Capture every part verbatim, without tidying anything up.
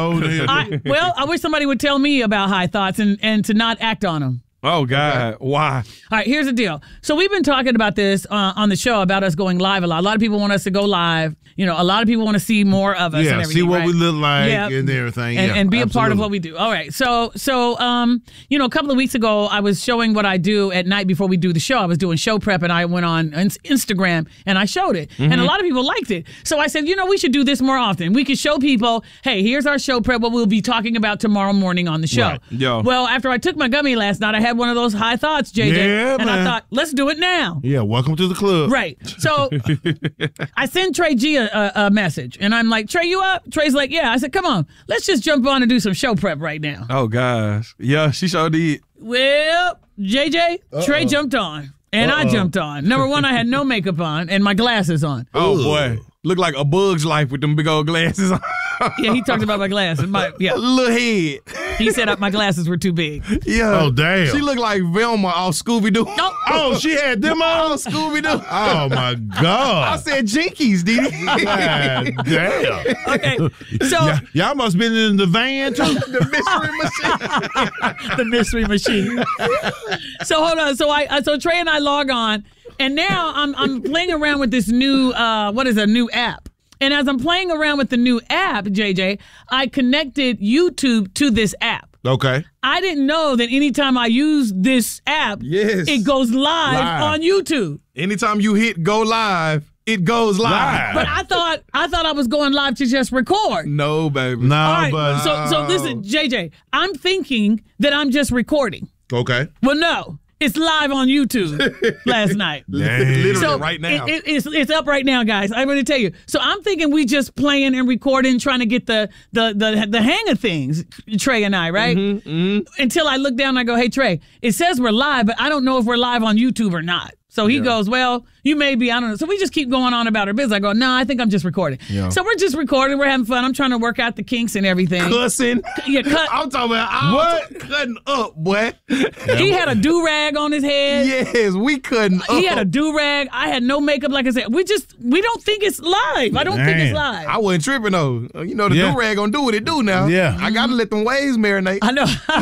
Oh, I, well, I wish somebody would tell me about high thoughts and, and to not act on them. Oh, God. Why? All right, here's the deal. So we've been talking about this uh, on the show about us going live a lot. A lot of people want us to go live. You know, a lot of people want to see more of us Yeah, and everything, see what right? we look like Yeah. and everything. And, yeah, and be a part of absolutely. what we do. All right. So, so um, you know, a couple of weeks ago, I was showing what I do at night before we do the show. I was doing show prep, and I went on ins- Instagram and I showed it. Mm-hmm. And a lot of people liked it. So I said, you know, we should do this more often. We could show people, hey, here's our show prep, what we'll be talking about tomorrow morning on the show. Right. Yo. Well, after I took my gummy last night, I had one of those high thoughts, J J. Yeah, and I man. thought, let's do it now. Yeah, welcome to the club. Right. So I send Trey G a, a, a message, and I'm like, Trey, you up? Trey's like, yeah. I said, come on, let's just jump on and do some show prep right now. Oh, gosh. Yeah, she sure did. Well, J J, Trey jumped on, and I jumped on. Number one, I had no makeup on and my glasses on. Oh, boy. Look like a bug's life with them big old glasses on. Yeah, he talked about my glasses. My, yeah, Little head. he said my glasses were too big. Yeah. Oh, damn. She looked like Velma off Scooby-Doo. No. Oh, she had them on? Off Scooby-Doo. Oh, my I God. said Jinkies, Didi. God damn. Okay, so Yeah, y'all must have been in the van, too. The mystery machine. the mystery machine. So hold on. So I, uh, so Trey and I log on, and now I'm I'm playing around with this new uh what is a new app. And as I'm playing around with the new app, J J, I connected YouTube to this app. Okay. I didn't know that anytime I use this app, Yes. it goes live, Live. on YouTube. Anytime you hit go live, it goes live. Live. But I thought I thought I was going live to just record. No, baby. No, All right, but. so so listen, J J, I'm thinking that I'm just recording. Okay. Well, no, it's live on YouTube last night. Literally So right now. It, it, it's, it's up right now, guys. I'm going to tell you. So I'm thinking we just playing and recording, trying to get the the the, the hang of things, Trey and I, right? Mm-hmm, mm-hmm. Until I look down and I go, hey, Trey, it says we're live, but I don't know if we're live on YouTube or not. So he Yeah. goes, well, you may be, I don't know. So we just keep going on about our business. I go, no, I think I'm just recording. Yeah. So we're just recording. We're having fun. I'm trying to work out the kinks and everything. Cussing. Yeah, cut. I'm talking about I'm What? cutting up, boy. He had a do-rag on his head. Yes, we cutting up. He had a do-rag. I had no makeup. Like I said, we just, we don't think it's live. I don't think Damn. it's live. I wasn't tripping though. You know the Yeah. do-rag gonna do what it do now. Yeah. I gotta let them waves marinate. I know.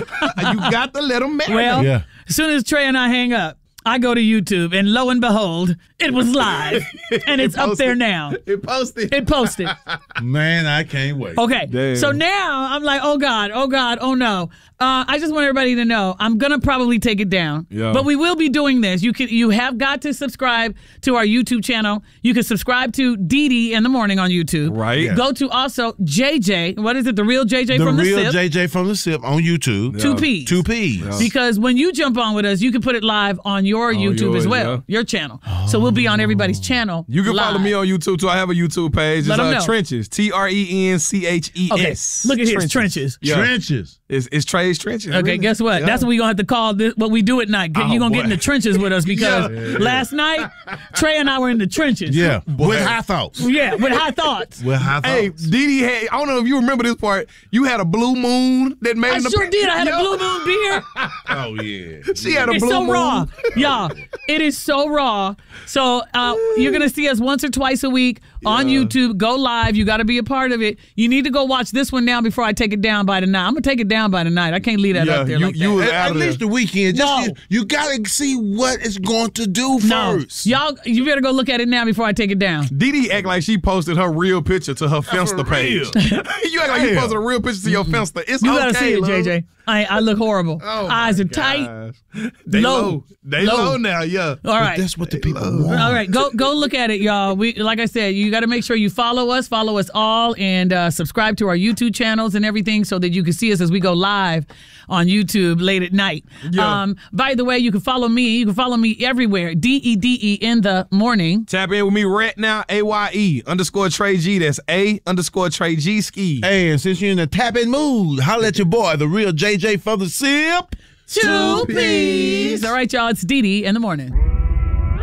You got to let them marinate. Well, Yeah. as soon as Trey and I hang up, I go to YouTube, and lo and behold, it was live, and it's up posted. there now. It posted. It posted. Man, I can't wait. Okay, Damn. so now I'm like, oh God, oh God, oh no. Uh, I just want everybody to know I'm gonna probably take it down, Yeah. but we will be doing this. You can, you have got to subscribe to our YouTube channel. You can subscribe to Didi in the morning on YouTube. Right. Yeah. Go to also J J. What is it? The real J J The from the real Sip. J J from the Sip on YouTube. Two P's. Two P's. Because when you jump on with us, you can put it live on your YouTube yours, as well, yeah. your channel. So we'll be on everybody's channel. You can live. follow me on YouTube too. I have a YouTube page. Let It's 'em uh, know. Trenches. T R E N C H E Okay, S. look at his trenches. Yeah. Trenches. It's, it's Trey's Trenches. Okay, really. guess what? Yeah. That's what we're going to have to call this, what we do at night. Oh, You're going to get in boy. the trenches with us because last night, Trey and I were in the trenches. Yeah. Boy. With high thoughts. Yeah, with high thoughts. With high Hey, thoughts. Didi had, I don't know if you remember this part. You had a blue moon that made I the sure did. I had Yo. a Blue Moon beer. Oh, yeah. She had a It's blue so moon. raw. Y'all, it is so raw. So uh, you're going to see us once or twice a week on Yeah. YouTube. Go live. You got to be a part of it. You need to go watch this one now before I take it down by tonight. I'm going to take it down by tonight. I can't leave that Yeah, up there you- like you that. was At, out at of there. least the weekend. Just No. you, you gotta see what it's going to do No, first. y'all, you better go look at it now before I take it down. Didi act like she posted her real picture to her Finsta page. you act like you Damn. posted a real picture to your Finsta. It's You okay, gotta see it, love. J J. I, I look horrible. Oh Eyes my are tight. gosh. They Low. low. They Low. low, now, yeah. All right. That's what the people want. All right, go go look at it, y'all. We like I said, you got to make sure you follow us, follow us all, and uh, subscribe to our YouTube channels and everything, so that you can see us as we go live on YouTube late at night. Yeah. Um, by the way, you can follow me. You can follow me everywhere. D E D E in the morning. Tap in with me right now. A Y E underscore Trey G. That's A underscore Trey G ski. Hey, and since you're in the tapping mood, holla at your boy, the real J J from the Sip. Two P's. All right, y'all. It's Dee Dee in the morning.